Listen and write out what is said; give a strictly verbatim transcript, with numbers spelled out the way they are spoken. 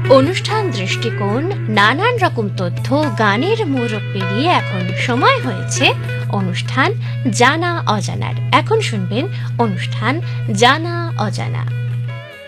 অনুষ্ঠান, দৃষ্টিকোণ, নানান রকম তথ্য, গানের মোড় পেরিয়ে এখন সময় হয়েছে অনুষ্ঠান জানা অজানার। এখন শুনবেন অনুষ্ঠান জানা অজানা।